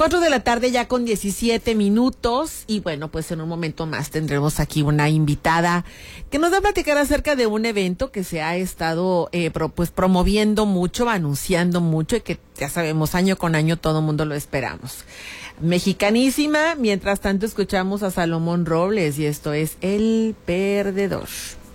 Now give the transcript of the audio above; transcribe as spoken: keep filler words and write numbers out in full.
Cuatro de la tarde ya con diecisiete minutos y bueno, pues en un momento más tendremos aquí una invitada que nos va a platicar acerca de un evento que se ha estado eh, pro, pues promoviendo mucho, anunciando mucho y que ya sabemos año con año todo el mundo lo esperamos. Mexicanísima, mientras tanto escuchamos a Salomón Robles y esto es El Perdedor.